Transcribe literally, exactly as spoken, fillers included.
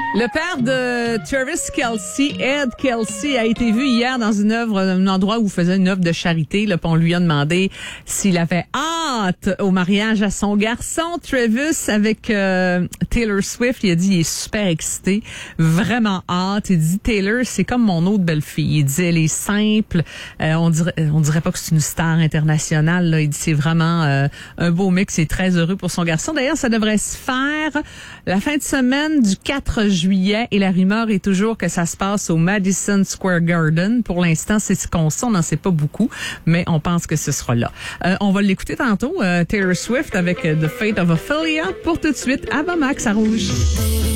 Le père de Travis Kelce, Ed Kelce, a été vu hier dans une œuvre, un endroit où il faisait une œuvre de charité. Là, on lui a demandé s'il avait hâte au mariage à son garçon Travis avec euh, Taylor Swift. Il a dit il est super excité, vraiment hâte. Il dit Taylor, c'est comme mon autre belle-fille. Il dit elle est simple, euh, on dirait on dirait pas que c'est une star internationale. Là. Il dit c'est vraiment euh, un beau mix. Il est très heureux pour son garçon. D'ailleurs, ça devrait se faire la fin de semaine du quatre juillet et la rumeur est toujours que ça se passe au Madison Square Garden. Pour l'instant, c'est ce qu'on sait, on n'en sait pas beaucoup, mais on pense que ce sera là. Euh, on va l'écouter tantôt, euh, Taylor Swift avec euh, The Fate of Ophelia. Pour tout de suite, Ava Max à Rouge.